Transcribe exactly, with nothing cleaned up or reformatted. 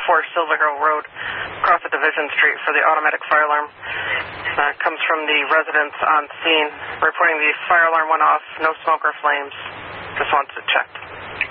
four Silver Hill Road, across the Division Street for the automatic fire alarm. Uh, comes from the residents on scene, reporting the fire alarm went off, no smoke or flames. Just wants it checked.